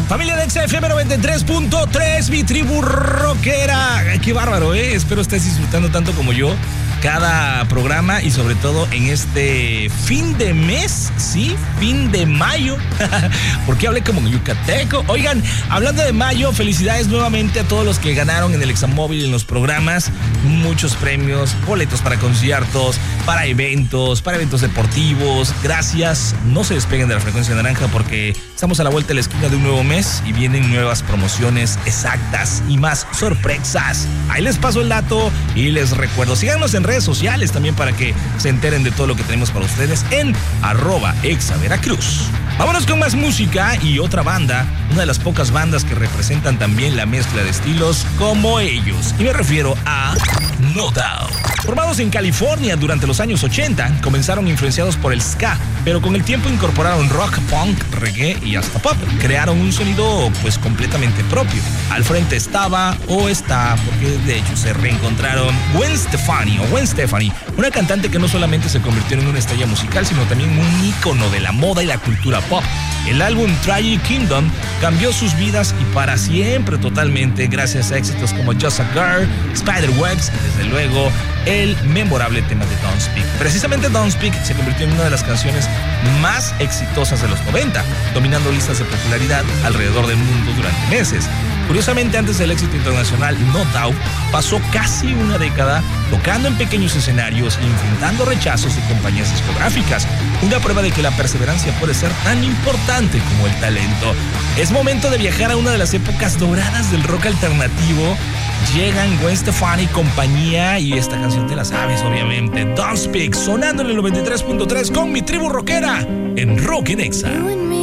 Familia de XFM 93.3, mi tribu rockera. Qué bárbaro, ¿eh? Espero estés disfrutando tanto como yo cada programa y sobre todo en este fin de mes, ¿sí? Fin de mayo. ¿Por qué hablé como yucateco? Oigan, hablando de mayo, felicidades nuevamente a todos los que ganaron en el Examóvil en los programas. Muchos premios, boletos para conciertos, para eventos deportivos. Gracias. No se despeguen de la frecuencia naranja porque estamos a la vuelta de la esquina de un nuevo mes y vienen nuevas promociones exactas y más sorpresas. Ahí les paso el dato y les recuerdo, síganos en redes sociales también para que se enteren de todo lo que tenemos para ustedes en @exaveracruz. Vámonos con más música y otra banda, una de las pocas bandas que representan también la mezcla de estilos como ellos. Y me refiero a No Doubt. Formados en California durante los años 80, comenzaron influenciados por el ska, pero con el tiempo incorporaron rock, punk, reggae y hasta pop. Crearon un sonido pues completamente propio. Al frente está, porque de hecho se reencontraron Gwen Stefani, una cantante que no solamente se convirtió en una estrella musical, sino también un ícono de la moda y la cultura pop. El álbum Tragic Kingdom cambió sus vidas y para siempre totalmente gracias a éxitos como Just a Girl, Spiderwebs y desde luego el memorable tema de Don't Speak. Precisamente Don't Speak se convirtió en una de las canciones más exitosas de los 90, dominando listas de popularidad alrededor del mundo durante meses. Curiosamente, antes del éxito internacional, No Doubt pasó casi una década tocando en pequeños escenarios y enfrentando rechazos de compañías discográficas. Una prueba de que la perseverancia puede ser tan importante como el talento. Es momento de viajar a una de las épocas doradas del rock alternativo. Llegan Gwen Stefani y compañía y esta canción te la sabes, obviamente. Don't Speak, sonando en el 93.3 con mi tribu rockera en Rock en Exa.